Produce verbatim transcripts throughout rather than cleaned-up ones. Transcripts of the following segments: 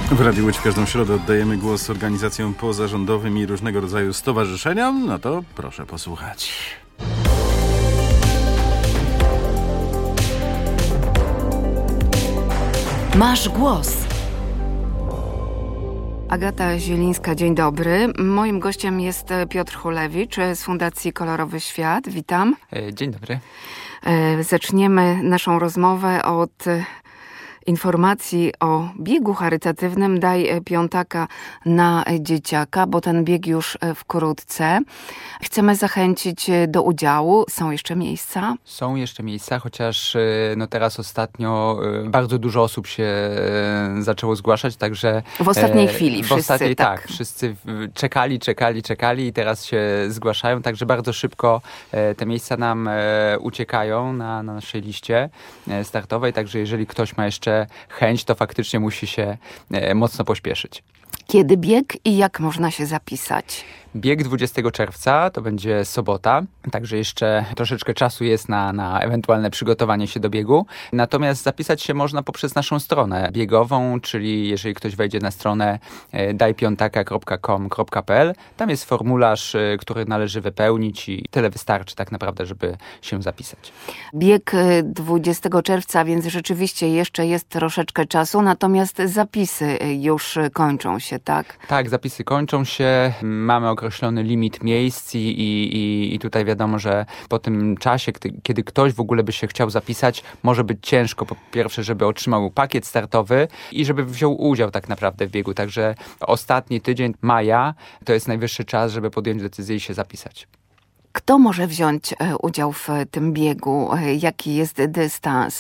W Radiu Łódź w każdą środę oddajemy głos organizacjom pozarządowym i różnego rodzaju stowarzyszeniom. No to proszę posłuchać. Masz głos. Agata Zielińska, dzień dobry. Moim gościem jest Piotr Hulewicz z Fundacji Kolorowy Świat. Witam. Dzień dobry. Zaczniemy naszą rozmowę od informacji o biegu charytatywnym Daj Piątaka na dzieciaka, bo ten bieg już wkrótce. Chcemy zachęcić do udziału. Są jeszcze miejsca? Są jeszcze miejsca, chociaż no teraz ostatnio bardzo dużo osób się zaczęło zgłaszać, także... W ostatniej chwili w wszyscy, ostatniej, tak. tak. Wszyscy czekali, czekali, czekali i teraz się zgłaszają, także bardzo szybko te miejsca nam uciekają na, na naszej liście startowej, także jeżeli ktoś ma jeszcze chęć, to faktycznie musi się mocno pośpieszyć. Kiedy bieg i jak można się zapisać? Bieg dwudziestego czerwca, to będzie sobota, także jeszcze troszeczkę czasu jest na, na ewentualne przygotowanie się do biegu. Natomiast zapisać się można poprzez naszą stronę biegową, czyli jeżeli ktoś wejdzie na stronę daj piątaka kropka com kropka p l, tam jest formularz, który należy wypełnić i tyle wystarczy tak naprawdę, żeby się zapisać. Bieg dwudziestego czerwca, więc rzeczywiście jeszcze jest troszeczkę czasu, natomiast zapisy już kończą się, tak? Tak, zapisy kończą się, mamy określony limit miejsc i, i, i tutaj wiadomo, że po tym czasie, kiedy, kiedy ktoś w ogóle by się chciał zapisać, może być ciężko, po pierwsze, żeby otrzymał pakiet startowy i żeby wziął udział tak naprawdę w biegu. Także ostatni tydzień maja to jest najwyższy czas, żeby podjąć decyzję i się zapisać. Kto może wziąć udział w tym biegu? Jaki jest dystans?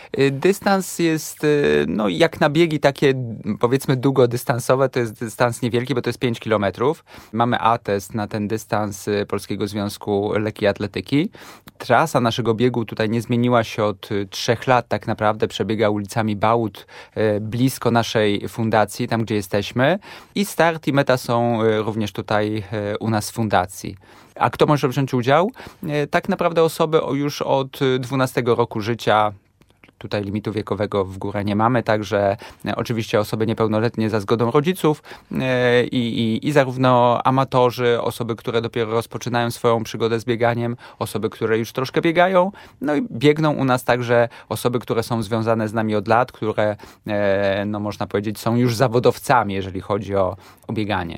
Dystans jest, no jak na biegi takie powiedzmy długodystansowe, to jest dystans niewielki, bo to jest pięć kilometrów. Mamy atest na ten dystans Polskiego Związku Lekkiej Atletyki. Trasa naszego biegu tutaj nie zmieniła się od trzech lat tak naprawdę. Przebiega ulicami Bałut, blisko naszej fundacji, tam gdzie jesteśmy. I start i meta są również tutaj u nas w fundacji. A kto może wziąć udział? Tak naprawdę osoby już od dwunastego roku życia. Tutaj limitu wiekowego w górę nie mamy, także oczywiście osoby niepełnoletnie za zgodą rodziców e, i, i zarówno amatorzy, osoby, które dopiero rozpoczynają swoją przygodę z bieganiem, osoby, które już troszkę biegają, no i biegną u nas także osoby, które są związane z nami od lat, które, e, no można powiedzieć, są już zawodowcami, jeżeli chodzi o, o bieganie.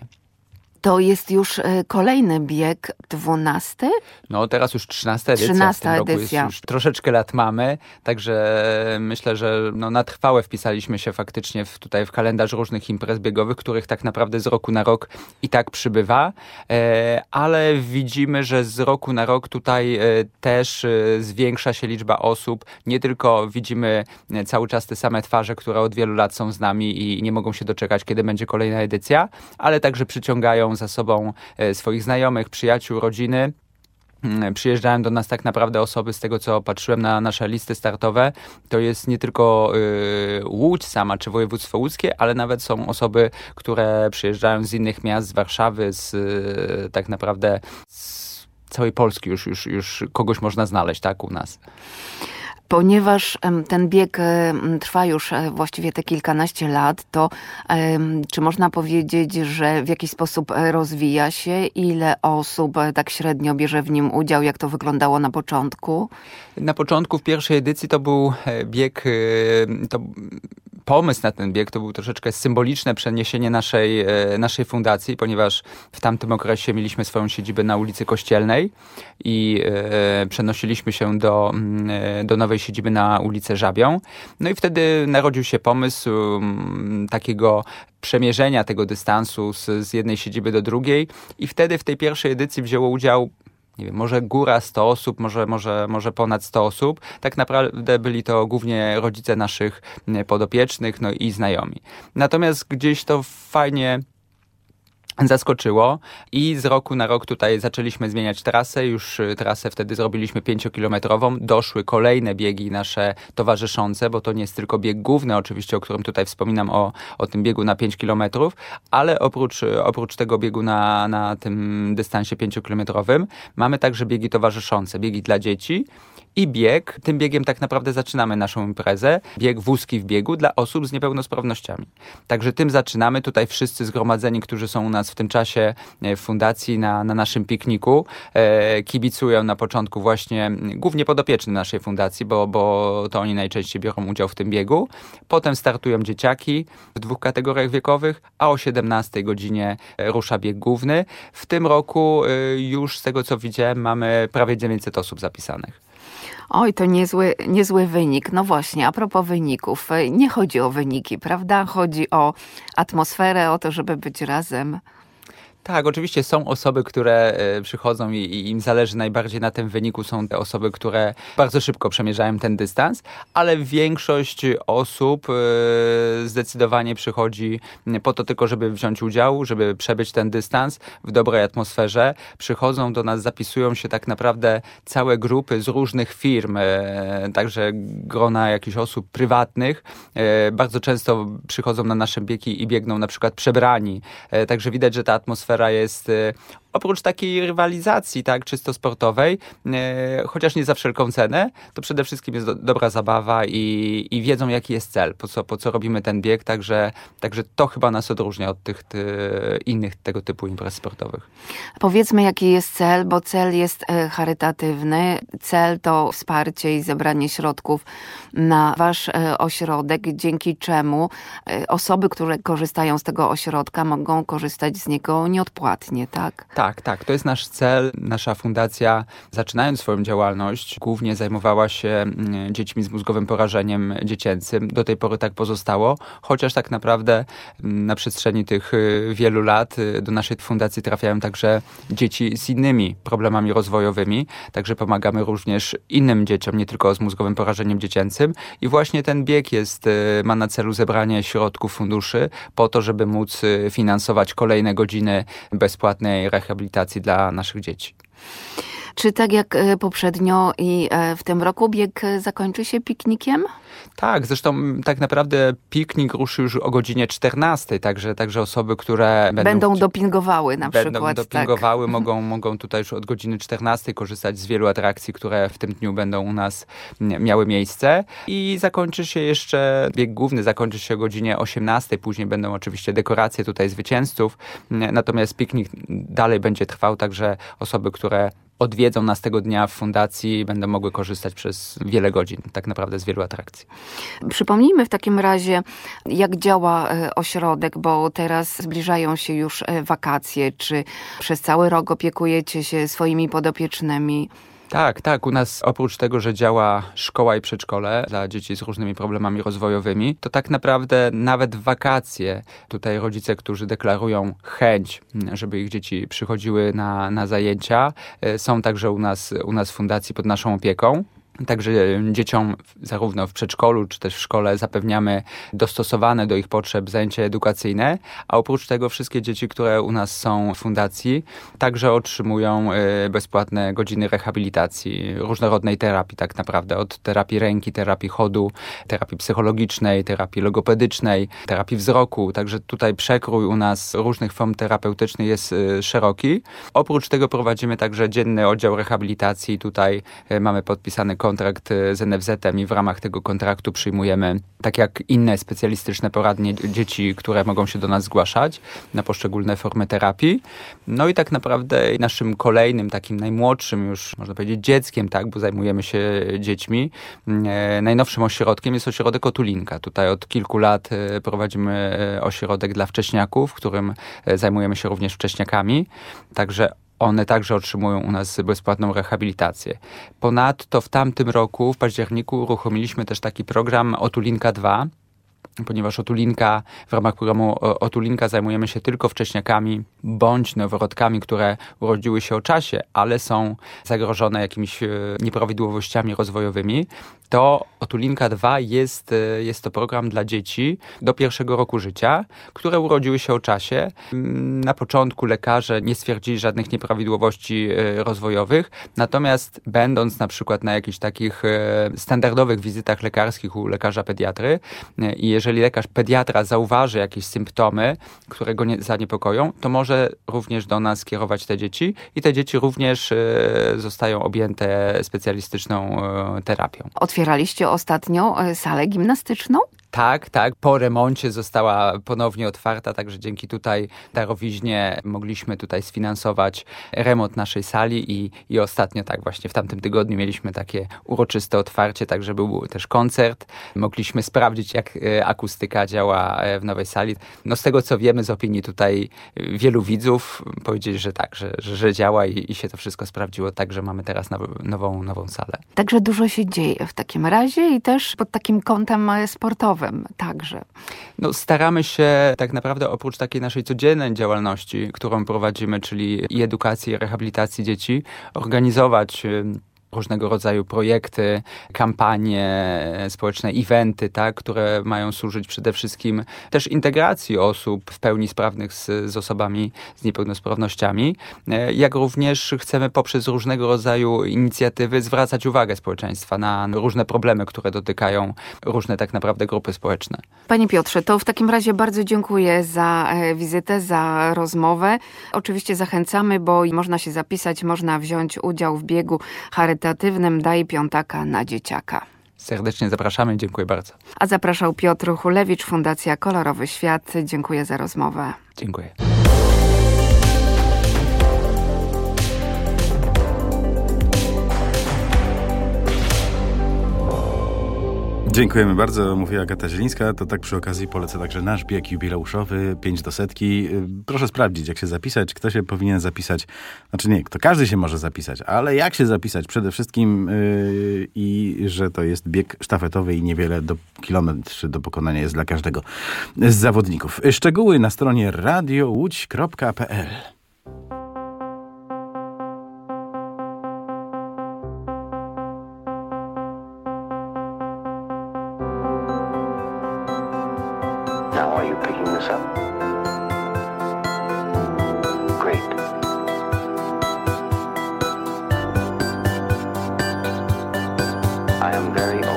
To jest już kolejny bieg, dwunasty? No teraz już trzynasta edycja. Trzynasta w tym edycja. Roku już troszeczkę lat mamy, także myślę, że no na trwałe wpisaliśmy się faktycznie w, tutaj w kalendarz różnych imprez biegowych, których tak naprawdę z roku na rok i tak przybywa, e, ale widzimy, że z roku na rok tutaj e, też e, zwiększa się liczba osób. Nie tylko widzimy cały czas te same twarze, które od wielu lat są z nami i nie mogą się doczekać, kiedy będzie kolejna edycja, ale także przyciągają za sobą swoich znajomych, przyjaciół, rodziny. Przyjeżdżają do nas tak naprawdę osoby, z tego co patrzyłem na nasze listy startowe, to jest nie tylko y, Łódź sama, czy województwo łódzkie, ale nawet są osoby, które przyjeżdżają z innych miast, z Warszawy, z y, tak naprawdę z całej Polski już, już, już kogoś można znaleźć, tak, u nas. Ponieważ ten bieg trwa już właściwie te kilkanaście lat, to czy można powiedzieć, że w jakiś sposób rozwija się? Ile osób tak średnio bierze w nim udział? Jak to wyglądało na początku? Na początku w pierwszej edycji to był bieg... To... Pomysł na ten bieg to był troszeczkę symboliczne przeniesienie naszej, naszej fundacji, ponieważ w tamtym okresie mieliśmy swoją siedzibę na ulicy Kościelnej i e, przenosiliśmy się do, do nowej siedziby na ulicę Żabią. No i wtedy narodził się pomysł m, takiego przemierzenia tego dystansu z, z jednej siedziby do drugiej i wtedy w tej pierwszej edycji wzięło udział nie wiem, może góra sto osób, może, może, może ponad sto osób. Tak naprawdę byli to głównie rodzice naszych podopiecznych, no i znajomi. Natomiast gdzieś to fajnie zaskoczyło i z roku na rok tutaj zaczęliśmy zmieniać trasę. Już trasę wtedy zrobiliśmy pięciokilometrową. Doszły kolejne biegi nasze towarzyszące, bo to nie jest tylko bieg główny, oczywiście, o którym tutaj wspominam, o, o tym biegu na pięć kilometrów, ale oprócz, oprócz tego biegu na, na tym dystansie pięciokilometrowym mamy także biegi towarzyszące, biegi dla dzieci. i bieg. Tym biegiem tak naprawdę zaczynamy naszą imprezę. Bieg Wózki w biegu dla osób z niepełnosprawnościami. Także tym zaczynamy. Tutaj wszyscy zgromadzeni, którzy są u nas w tym czasie w fundacji na, na naszym pikniku, e, kibicują na początku właśnie głównie podopieczni naszej fundacji, bo, bo to oni najczęściej biorą udział w tym biegu. Potem startują dzieciaki w dwóch kategoriach wiekowych, a o siedemnastej godzinie rusza bieg główny. W tym roku e, już z tego co widziałem mamy prawie dziewięćset osób zapisanych. Oj, to niezły, niezły wynik. No właśnie, a propos wyników. Nie chodzi o wyniki, prawda? Chodzi o atmosferę, o to, żeby być razem. Tak, oczywiście są osoby, które przychodzą i, i im zależy najbardziej na tym wyniku. Są te osoby, które bardzo szybko przemierzają ten dystans, ale większość osób zdecydowanie przychodzi po to tylko, żeby wziąć udział, żeby przebyć ten dystans w dobrej atmosferze. Przychodzą do nas, zapisują się tak naprawdę całe grupy z różnych firm, także grona jakichś osób prywatnych. Bardzo często przychodzą na nasze biegi i biegną na przykład przebrani. Także widać, że ta atmosfera jest oprócz takiej rywalizacji, tak, czysto sportowej, e, chociaż nie za wszelką cenę, to przede wszystkim jest do, dobra zabawa i, i wiedzą, jaki jest cel, po co, po co robimy ten bieg, także, także to chyba nas odróżnia od tych ty, innych tego typu imprez sportowych. Powiedzmy, jaki jest cel, bo cel jest e, charytatywny. Cel to wsparcie i zebranie środków na wasz e, ośrodek, dzięki czemu e, osoby, które korzystają z tego ośrodka, mogą korzystać z niego nieodpłatnie, tak? Tak, tak. To jest nasz cel. Nasza fundacja, zaczynając swoją działalność, głównie zajmowała się dziećmi z mózgowym porażeniem dziecięcym. Do tej pory tak pozostało, chociaż tak naprawdę na przestrzeni tych wielu lat do naszej fundacji trafiają także dzieci z innymi problemami rozwojowymi. Także pomagamy również innym dzieciom, nie tylko z mózgowym porażeniem dziecięcym. I właśnie ten bieg jest, ma na celu zebranie środków funduszy po to, żeby móc finansować kolejne godziny bezpłatnej rehabilitacji dla naszych dzieci. Czy tak jak poprzednio i w tym roku bieg zakończy się piknikiem? Tak, zresztą tak naprawdę piknik ruszy już o godzinie czternastej, także, także osoby, które będą, będą dopingowały na będą przykład. Będą dopingowały, tak. mogą, mogą tutaj już od godziny czternastej korzystać z wielu atrakcji, które w tym dniu będą u nas miały miejsce. I zakończy się jeszcze, bieg główny zakończy się o godzinie osiemnastej, później będą oczywiście dekoracje tutaj zwycięzców, natomiast piknik dalej będzie trwał, także osoby, które odwiedzą nas tego dnia w fundacji, będą mogły korzystać przez wiele godzin, tak naprawdę z wielu atrakcji. Przypomnijmy w takim razie, jak działa ośrodek, bo teraz zbliżają się już wakacje. Czy przez cały rok opiekujecie się swoimi podopiecznymi? Tak, tak. U nas oprócz tego, że działa szkoła i przedszkole dla dzieci z różnymi problemami rozwojowymi, to tak naprawdę nawet w wakacje tutaj rodzice, którzy deklarują chęć, żeby ich dzieci przychodziły na, na zajęcia, są także u nas, u nas w fundacji pod naszą opieką. Także dzieciom zarówno w przedszkolu, czy też w szkole zapewniamy dostosowane do ich potrzeb zajęcia edukacyjne, a oprócz tego wszystkie dzieci, które u nas są w fundacji, także otrzymują bezpłatne godziny rehabilitacji, różnorodnej terapii tak naprawdę, od terapii ręki, terapii chodu, terapii psychologicznej, terapii logopedycznej, terapii wzroku, także tutaj przekrój u nas różnych form terapeutycznych jest szeroki. Oprócz tego prowadzimy także dzienny oddział rehabilitacji, tutaj mamy podpisany kontrakt z en ef zetem i w ramach tego kontraktu przyjmujemy, tak jak inne specjalistyczne poradnie, dzieci, które mogą się do nas zgłaszać na poszczególne formy terapii. No i tak naprawdę naszym kolejnym, takim najmłodszym już, można powiedzieć, dzieckiem, tak, bo zajmujemy się dziećmi, e, najnowszym ośrodkiem jest ośrodek Otulinka. Tutaj od kilku lat prowadzimy ośrodek dla wcześniaków, w którym zajmujemy się również wcześniakami. Także one także otrzymują u nas bezpłatną rehabilitację. Ponadto w tamtym roku, w październiku, uruchomiliśmy też taki program Otulinka dwa, ponieważ Otulinka, w ramach programu Otulinka zajmujemy się tylko wcześniakami bądź noworodkami, które urodziły się o czasie, ale są zagrożone jakimiś nieprawidłowościami rozwojowymi. to Otulinka dwa jest, jest to program dla dzieci do pierwszego roku życia, które urodziły się o czasie. Na początku lekarze nie stwierdzili żadnych nieprawidłowości rozwojowych, natomiast będąc na przykład na jakichś takich standardowych wizytach lekarskich u lekarza pediatry i jeżeli lekarz pediatra zauważy jakieś symptomy, które go nie, zaniepokoją, to może również do nas skierować te dzieci i te dzieci również zostają objęte specjalistyczną terapią. Otwieraliście ostatnio salę gimnastyczną? Tak, tak. Po remoncie została ponownie otwarta, także dzięki tutaj darowiźnie mogliśmy tutaj sfinansować remont naszej sali i, i ostatnio tak właśnie w tamtym tygodniu mieliśmy takie uroczyste otwarcie, także był też koncert. Mogliśmy sprawdzić, jak akustyka działa w nowej sali. No z tego, co wiemy z opinii tutaj wielu widzów, powiedzieli, że tak, że, że, że działa i, i się to wszystko sprawdziło, także mamy teraz nową, nową salę. Także dużo się dzieje w takim razie i też pod takim kątem sportowym. Także. No, staramy się tak naprawdę oprócz takiej naszej codziennej działalności, którą prowadzimy, czyli i edukacji, i rehabilitacji dzieci, organizować różnego rodzaju projekty, kampanie społeczne, eventy, tak, które mają służyć przede wszystkim też integracji osób w pełni sprawnych z, z osobami z niepełnosprawnościami, jak również chcemy poprzez różnego rodzaju inicjatywy zwracać uwagę społeczeństwa na różne problemy, które dotykają różne tak naprawdę grupy społeczne. Panie Piotrze, to w takim razie bardzo dziękuję za wizytę, za rozmowę. Oczywiście zachęcamy, bo można się zapisać, można wziąć udział w biegu charytatywnym Daj piątaka na dzieciaka. Serdecznie zapraszamy, dziękuję bardzo. A zapraszał Piotr Hulewicz, Fundacja Kolorowy Świat. Dziękuję za rozmowę. Dziękuję. Dziękujemy bardzo, mówi Agata Zielińska. To tak przy okazji polecę także nasz bieg jubileuszowy, pięć do setki. Proszę sprawdzić, jak się zapisać, kto się powinien zapisać. Znaczy nie, kto każdy się może zapisać, ale jak się zapisać przede wszystkim yy, i że to jest bieg sztafetowy i niewiele do kilometr do pokonania jest dla każdego z zawodników. Szczegóły na stronie radio łódź kropka p l. Now are you picking this up? Great. I am very